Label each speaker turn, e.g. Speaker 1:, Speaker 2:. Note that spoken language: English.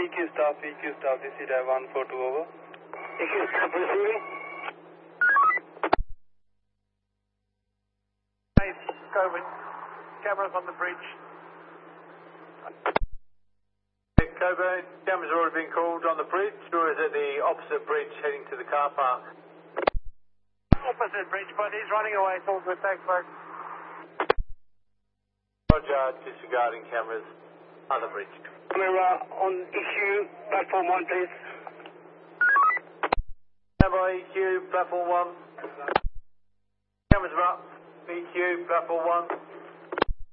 Speaker 1: EQ staff, this is 142 over.
Speaker 2: EQ staff receiving.
Speaker 3: Coburn, cameras on the bridge.
Speaker 4: Coburn, cameras have already been called on the bridge, or is it the opposite bridge heading to the car park?
Speaker 3: Opposite bridge, but he's running away. It's all good. Thanks, folks.
Speaker 4: Roger, disregarding cameras, other bridge.
Speaker 2: Camera on EQ, platform 1, please.
Speaker 4: Standby EQ, platform 1. Cameras are up, EQ, platform 1.